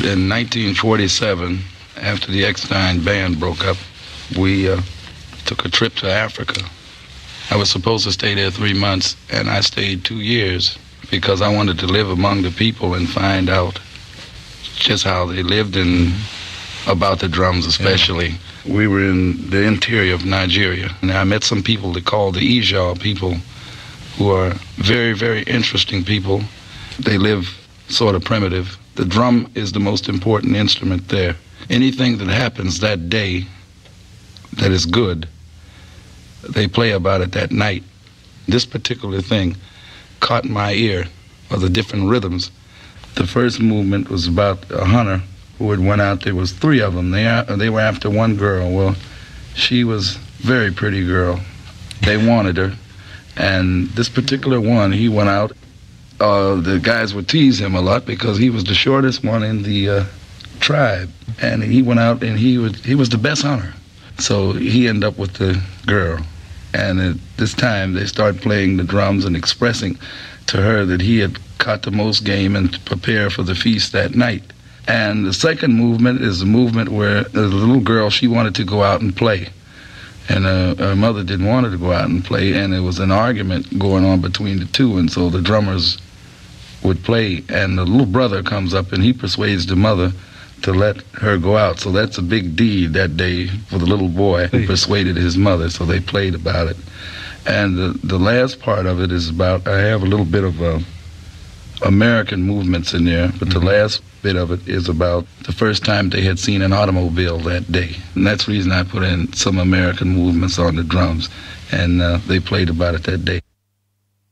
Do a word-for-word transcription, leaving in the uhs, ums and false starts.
In nineteen forty-seven, after the Eckstein Band broke up, we uh, took a trip to Africa. I was supposed to stay there three months, and I stayed two years because I wanted to live among the people and find out just how they lived and about the drums especially. Yeah. We were in the interior of Nigeria, and I met some people they call the Ijaw people, who are very, very interesting people. They live sort of primitive. The drum is the most important instrument there. Anything that happens that day that is good, they play about it that night. This particular thing caught my ear, or the different rhythms. The first movement was about a hunter who had went out. There was three of them. They, they were after one girl. Well, she was a very pretty girl. They wanted her. And this particular one, he went out. Uh, the guys would tease him a lot because he was the shortest one in the uh, tribe. And he went out and he was, he was the best hunter. So he ended up with the girl. And at this time, they started playing the drums and expressing to her that he had caught the most game and to prepare for the feast that night. And the second movement is a movement where the little girl, she wanted to go out and play. And uh, her mother didn't want her to go out and play, and there was an argument going on between the two, and so the drummers would play, and the little brother comes up and he persuades the mother to let her go out. So that's a big deed that day for the little boy who persuaded his mother, so they played about it. And the, the last part of it is about, I have a little bit of uh, American movements in there, but mm-hmm. the last bit of it is about the first time they had seen an automobile that day. And that's the reason I put in some American movements on the drums, and uh, they played about it that day.